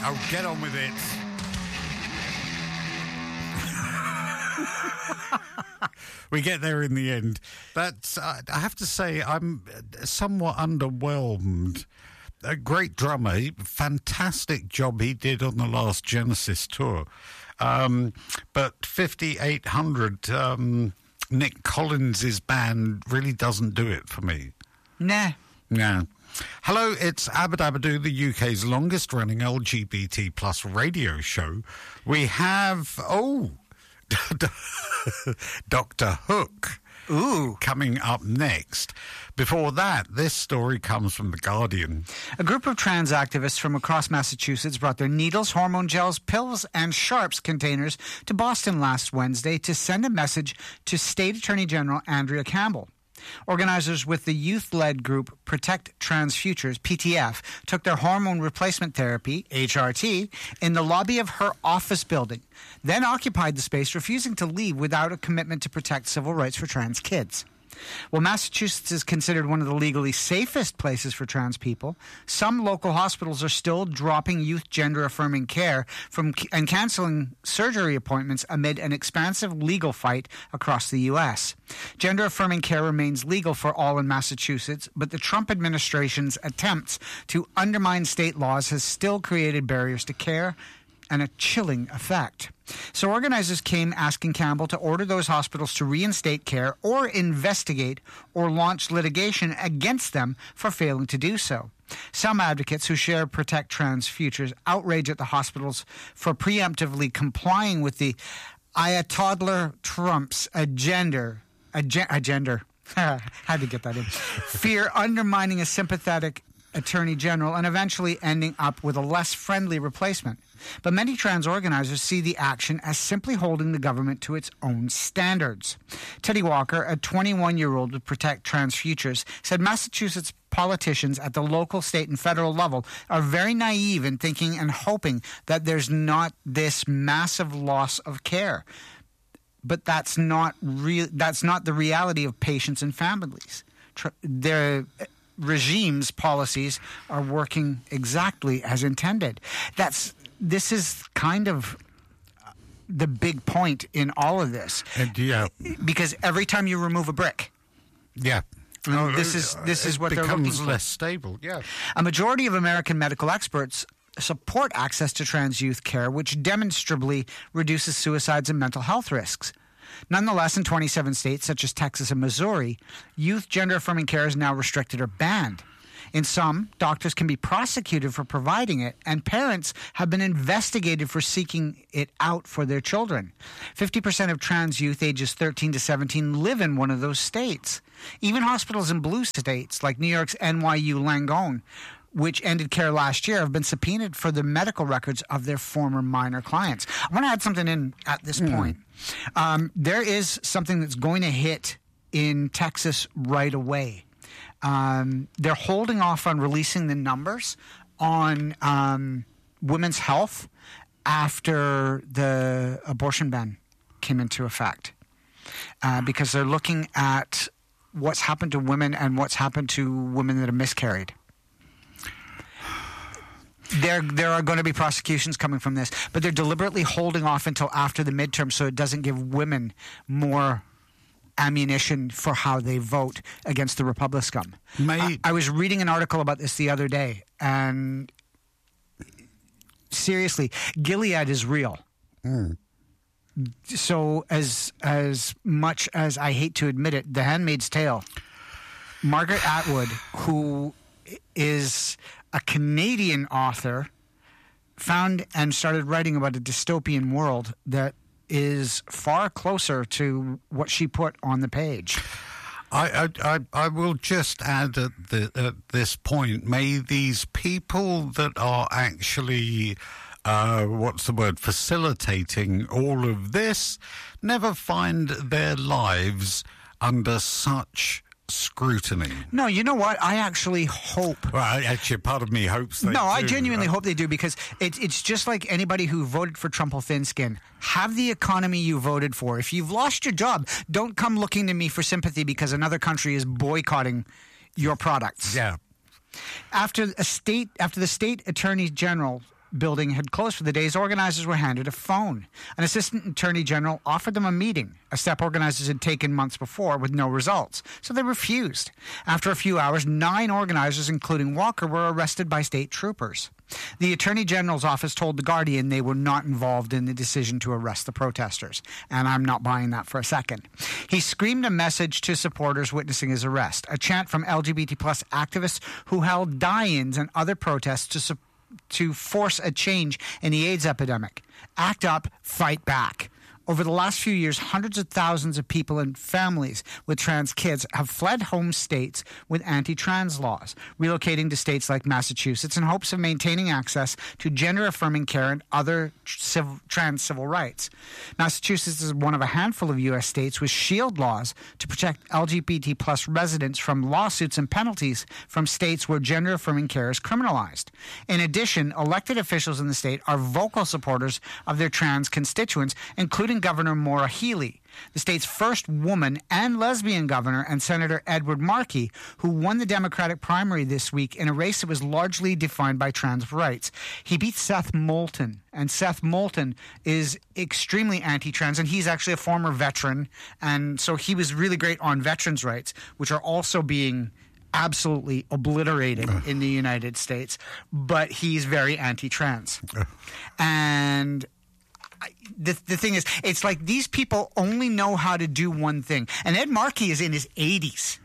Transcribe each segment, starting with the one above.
Oh, get on with it. We get there in the end. That's, I have to say, I'm somewhat underwhelmed. A great drummer, fantastic job he did on the last Genesis tour. But 5800, Nick Collins' band really doesn't do it for me. Nah. Yeah. Hello, it's Abadabadoo, the UK's longest-running LGBT plus radio show. We have, Dr. Hook. Ooh. Coming up next. Before that, this story comes from The Guardian. A group of trans activists from across Massachusetts brought their needles, hormone gels, pills, and sharps containers to Boston last Wednesday to send a message to State Attorney General Andrea Campbell. Organizers with the youth-led group Protect Trans Futures, PTF, took their hormone replacement therapy, HRT, in the lobby of her office building, then occupied the space, refusing to leave without a commitment to protect civil rights for trans kids. While Massachusetts is considered one of the legally safest places for trans people, some local hospitals are still dropping youth gender-affirming care and canceling surgery appointments amid an expansive legal fight across the U.S. Gender-affirming care remains legal for all in Massachusetts, but the Trump administration's attempts to undermine state laws has still created barriers to care and a chilling effect. So organizers came asking Campbell to order those hospitals to reinstate care or investigate or launch litigation against them for failing to do so. Some advocates who share Protect Trans Futures outrage at the hospitals for preemptively complying with the Ayatollah Trump's agenda. Had to get that in. Fear undermining a sympathetic attorney general and eventually ending up with a less friendly replacement. But many trans organizers see the action as simply holding the government to its own standards. Teddy Walker, a 21-year-old with Protect Trans Futures, said Massachusetts politicians at the local, state, and federal level are very naive in thinking and hoping that there's not this massive loss of care. But that's not the reality of patients and families. Their regime's policies are working exactly as intended. This is kind of the big point in all of this. Yeah. Because every time you remove a brick, yeah, this is what they're looking for. Becomes less stable. Yeah. A majority of American medical experts support access to trans youth care, which demonstrably reduces suicides and mental health risks. Nonetheless, in 27 states, such as Texas and Missouri, youth gender-affirming care is now restricted or banned. In some, doctors can be prosecuted for providing it, and parents have been investigated for seeking it out for their children. 50% of trans youth ages 13 to 17 live in one of those states. Even hospitals in blue states, like New York's NYU Langone, which ended care last year, have been subpoenaed for the medical records of their former minor clients. I want to add something in at this point. There is something that's going to hit in Texas right away. They're holding off on releasing the numbers on women's health after the abortion ban came into effect, because they're looking at what's happened to women and what's happened to women that have miscarried. There are going to be prosecutions coming from this, but they're deliberately holding off until after the midterm so it doesn't give women more ammunition for how they vote against the Republican. I was reading an article about this the other day, and seriously, Gilead is real. So as much as I hate to admit it, The Handmaid's Tale, Margaret Atwood, who is a Canadian author, found and started writing about a dystopian world that is far closer to what she put on the page. I will just add at this point, may these people that are actually, facilitating all of this, never find their lives under such scrutiny. No, you know what? I actually hope. Well, actually, part of me hopes they do. No, I genuinely hope they do, because it's just like anybody who voted for Trump will thin skin. Have the economy you voted for. If you've lost your job, don't come looking to me for sympathy because another country is boycotting your products. Yeah. After the state attorney general building had closed for the day, organizers were handed a phone. An assistant attorney general offered them a meeting, a step organizers had taken months before with no results, so they refused. After a few hours, 9 organizers, including Walker, were arrested by state troopers. The Attorney General's office told The Guardian they were not involved in the decision to arrest the protesters, and I'm not buying that for a second. He screamed a message to supporters witnessing his arrest, a chant from LGBT plus activists who held die-ins and other protests to force a change in the AIDS epidemic. Act up, fight back. Over the last few years, hundreds of thousands of people and families with trans kids have fled home states with anti-trans laws, relocating to states like Massachusetts in hopes of maintaining access to gender-affirming care and other trans civil rights. Massachusetts is one of a handful of U.S. states with shield laws to protect LGBT plus residents from lawsuits and penalties from states where gender-affirming care is criminalized. In addition, elected officials in the state are vocal supporters of their trans constituents, including Governor Maura Healey, the state's first woman and lesbian governor, and Senator Edward Markey, who won the Democratic primary this week in a race that was largely defined by trans rights. He beat Seth Moulton, and Seth Moulton is extremely anti-trans, and he's actually a former veteran, and so he was really great on veterans' rights, which are also being absolutely obliterated in the United States, but he's very anti-trans. And the thing is, it's like these people only know how to do one thing. And Ed Markey is in his 80s.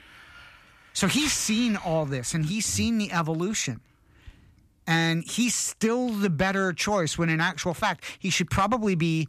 So he's seen all this, and he's seen the evolution. And he's still the better choice when in actual fact, he should probably be...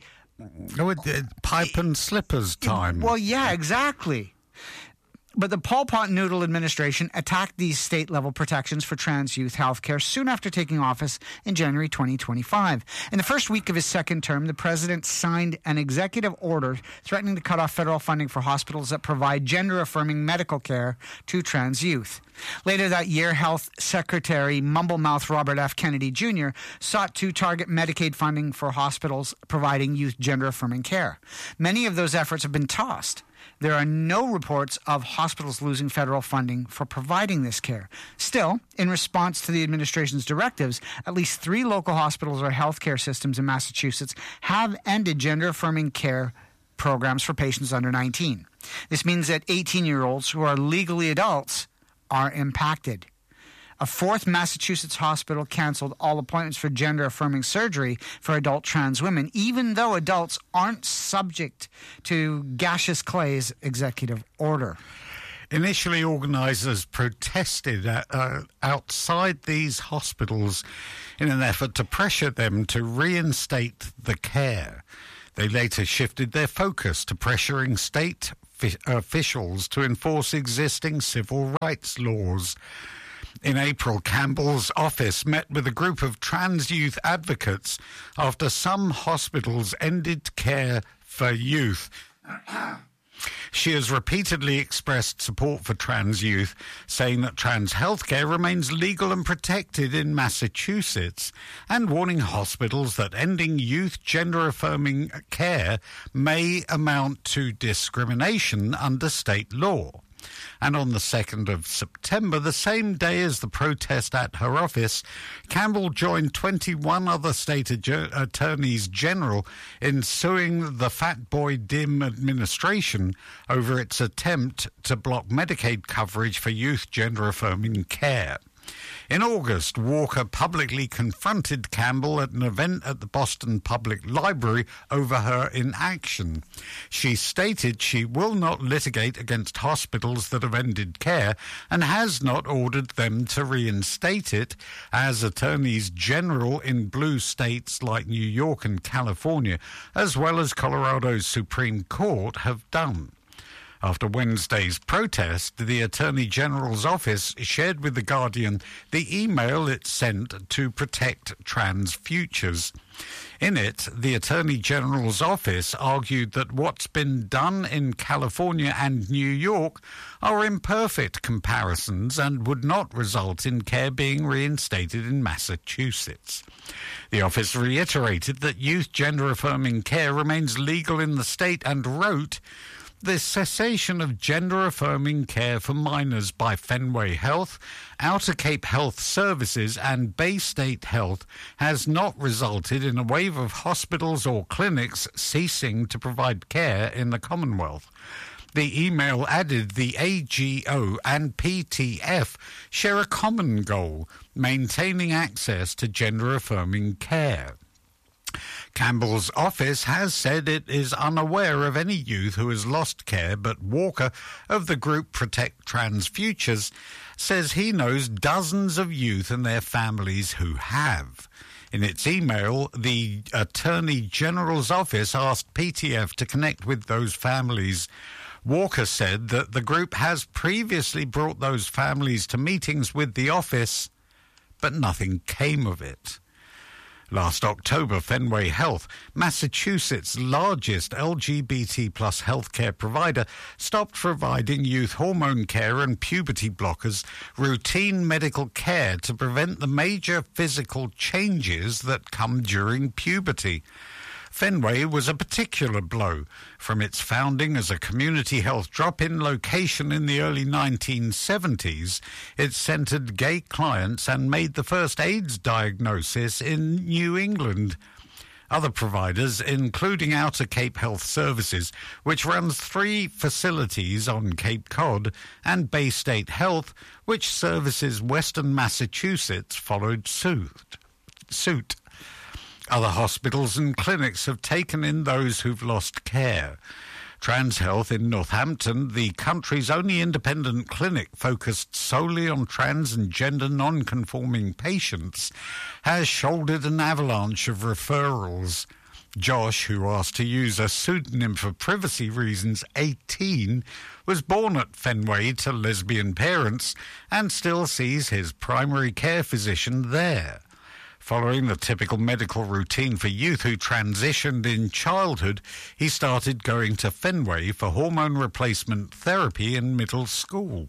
pipe and slippers time. Well, yeah, exactly. But the Pol Pot Noodle administration attacked these state-level protections for trans youth health care soon after taking office in January 2025. In the first week of his second term, the president signed an executive order threatening to cut off federal funding for hospitals that provide gender-affirming medical care to trans youth. Later that year, Health Secretary Mumblemouth Robert F. Kennedy Jr. sought to target Medicaid funding for hospitals providing youth gender-affirming care. Many of those efforts have been tossed. There are no reports of hospitals losing federal funding for providing this care. Still, in response to the administration's directives, at least 3 local hospitals or healthcare systems in Massachusetts have ended gender-affirming care programs for patients under 19. This means that 18-year-olds who are legally adults are impacted. A 4th Massachusetts hospital canceled all appointments for gender-affirming surgery for adult trans women, even though adults aren't subject to Gaseous Clay's executive order. Initially, organisers protested outside these hospitals in an effort to pressure them to reinstate the care. They later shifted their focus to pressuring state officials to enforce existing civil rights laws. In April, Campbell's office met with a group of trans youth advocates after some hospitals ended care for youth. She has repeatedly expressed support for trans youth, saying that trans healthcare remains legal and protected in Massachusetts, and warning hospitals that ending youth gender-affirming care may amount to discrimination under state law. And on the 2nd of September, the same day as the protest at her office, Campbell joined 21 other state attorneys general in suing the Fat Boy Dim administration over its attempt to block Medicaid coverage for youth gender-affirming care. In August, Walker publicly confronted Campbell at an event at the Boston Public Library over her inaction. She stated she will not litigate against hospitals that have ended care and has not ordered them to reinstate it, as attorneys general in blue states like New York and California, as well as Colorado's Supreme Court, have done. After Wednesday's protest, the Attorney General's office shared with The Guardian the email it sent to protect trans futures. In it, the Attorney General's office argued that what's been done in California and New York are imperfect comparisons and would not result in care being reinstated in Massachusetts. The office reiterated that youth gender-affirming care remains legal in the state and wrote, the cessation of gender-affirming care for minors by Fenway Health, Outer Cape Health Services and Bay State Health has not resulted in a wave of hospitals or clinics ceasing to provide care in the Commonwealth. The email added the AGO and PTF share a common goal, maintaining access to gender-affirming care. Campbell's office has said it is unaware of any youth who has lost care, but Walker of the group Protect Trans Futures says he knows dozens of youth and their families who have. In its email, the Attorney General's office asked PTF to connect with those families. Walker said that the group has previously brought those families to meetings with the office, but nothing came of it. Last October, Fenway Health, Massachusetts' largest LGBT plus healthcare provider, stopped providing youth hormone care and puberty blockers, routine medical care to prevent the major physical changes that come during puberty. Fenway was a particular blow. From its founding as a community health drop-in location in the early 1970s, it centered gay clients and made the first AIDS diagnosis in New England. Other providers, including Outer Cape Health Services, which runs 3 facilities on Cape Cod, and Bay State Health, which services Western Massachusetts, followed suit. Other hospitals and clinics have taken in those who've lost care. TransHealth in Northampton, the country's only independent clinic focused solely on trans and gender non-conforming patients, has shouldered an avalanche of referrals. Josh, who asked to use a pseudonym for privacy reasons, 18, was born at Fenway to lesbian parents and still sees his primary care physician there. Following the typical medical routine for youth who transitioned in childhood, he started going to Fenway for hormone replacement therapy in middle school.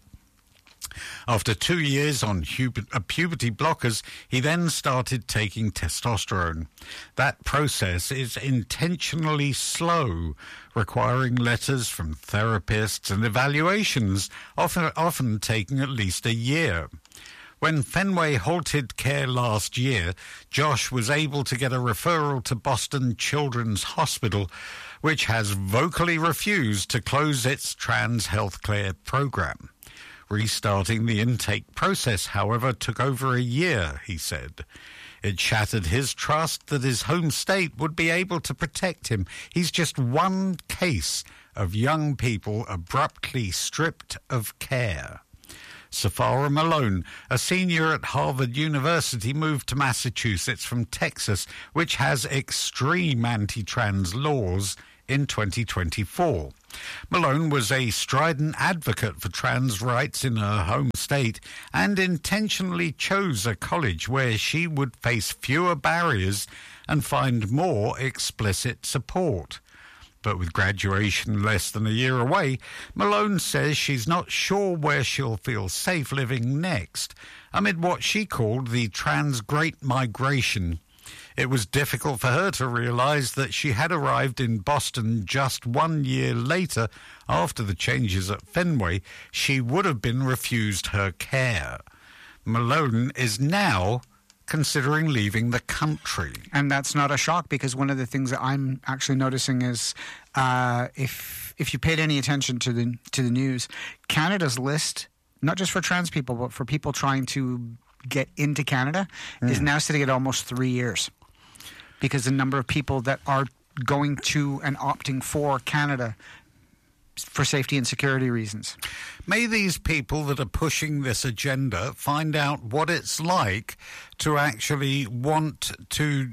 After 2 years on puberty blockers, he then started taking testosterone. That process is intentionally slow, requiring letters from therapists and evaluations, often taking at least a year. When Fenway halted care last year, Josh was able to get a referral to Boston Children's Hospital, which has vocally refused to close its trans healthcare program. Restarting the intake process, however, took over a year, he said. It shattered his trust that his home state would be able to protect him. He's just one case of young people abruptly stripped of care. Safara Malone, a senior at Harvard University, moved to Massachusetts from Texas, which has extreme anti-trans laws, in 2024. Malone was a strident advocate for trans rights in her home state and intentionally chose a college where she would face fewer barriers and find more explicit support. But with graduation less than a year away, Malone says she's not sure where she'll feel safe living next, amid what she called the trans Great Migration. It was difficult for her to realise that she had arrived in Boston just 1 year later. After the changes at Fenway, she would have been refused her care. Malone is now considering leaving the country. And that's not a shock, because one of the things that I'm actually noticing is if you paid any attention to the news, Canada's list, not just for trans people, but for people trying to get into Canada, is now sitting at almost 3 years, because the number of people that are going to and opting for Canada for safety and security reasons. May these people that are pushing this agenda find out what it's like to actually want to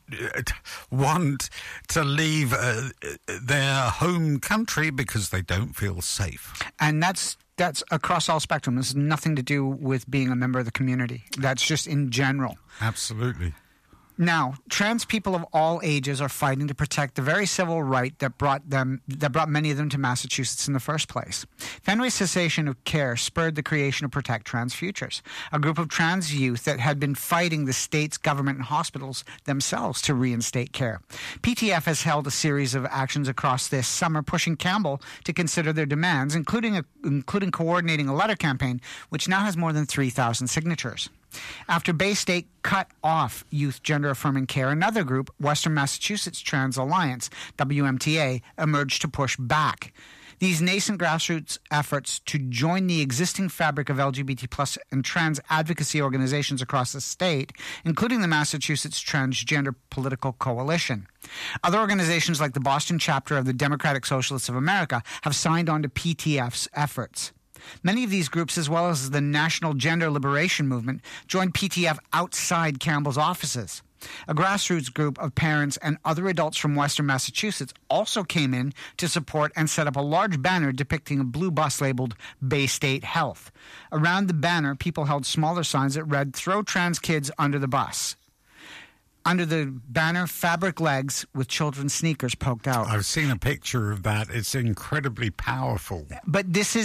leave their home country because they don't feel safe. And that's across all spectrum. This has nothing to do with being a member of the community. That's just in general. Absolutely. Now, trans people of all ages are fighting to protect the very civil right that brought many of them to Massachusetts in the first place. Fenway's cessation of care spurred the creation of Protect Trans Futures, a group of trans youth that had been fighting the state's government and hospitals themselves to reinstate care. PTF has held a series of actions across this summer, pushing Campbell to consider their demands, including coordinating a letter campaign, which now has more than 3,000 signatures. After Bay State cut off youth gender-affirming care, another group, Western Massachusetts Trans Alliance, WMTA, emerged to push back. These nascent grassroots efforts to join the existing fabric of LGBT plus and trans advocacy organizations across the state, including the Massachusetts Transgender Political Coalition. Other organizations like the Boston chapter of the Democratic Socialists of America have signed on to PTF's efforts. Many of these groups, as well as the National Gender Liberation Movement, joined PTF outside Campbell's offices. A grassroots group of parents and other adults from Western Massachusetts also came in to support and set up a large banner depicting a blue bus labeled Bay State Health. Around the banner, people held smaller signs that read, "Throw trans kids under the bus." Under the banner, fabric legs with children's sneakers poked out. I've seen a picture of that. It's incredibly powerful. But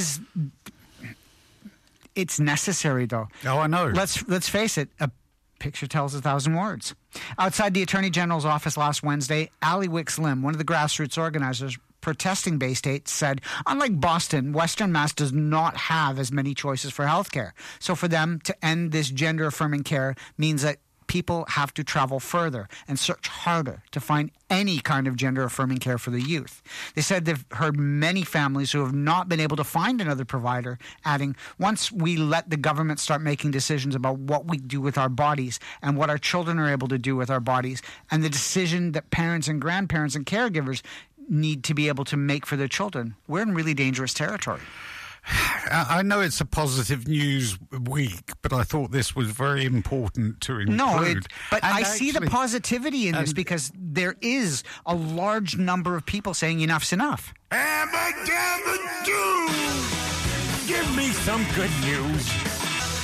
it's necessary, though. Oh, I know. Let's face it. A picture tells 1,000 words. Outside the Attorney General's office last Wednesday, Allie Wicks Lim, one of the grassroots organizers protesting Bay State, said, unlike Boston, Western Mass does not have as many choices for health care. So for them to end this gender-affirming care means that people have to travel further and search harder to find any kind of gender-affirming care for the youth. They said they've heard many families who have not been able to find another provider, adding, once we let the government start making decisions about what we do with our bodies and what our children are able to do with our bodies, and the decision that parents and grandparents and caregivers need to be able to make for their children, we're in really dangerous territory. I know it's a positive news week, but I thought this was very important to include. But I see the positivity in this because there is a large number of people saying enough's enough. Give me some good news.